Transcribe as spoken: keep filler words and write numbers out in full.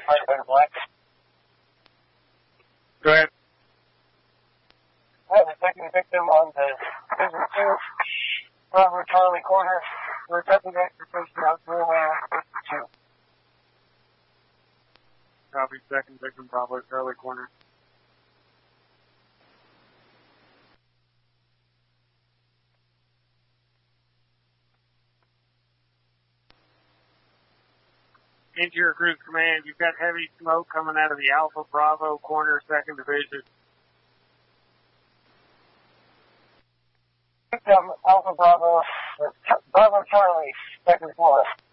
Firefighter Black. Go ahead. I have a second victim on the Division two, Bravo Charlie corner. We're attempting execution out through two. Copy, second victim, Bravo Charlie corner. Interior Cruise Command, you've got heavy smoke coming out of the Alpha Bravo corner, second division. Victim Alpha Bravo, Bravo Charlie, second floor.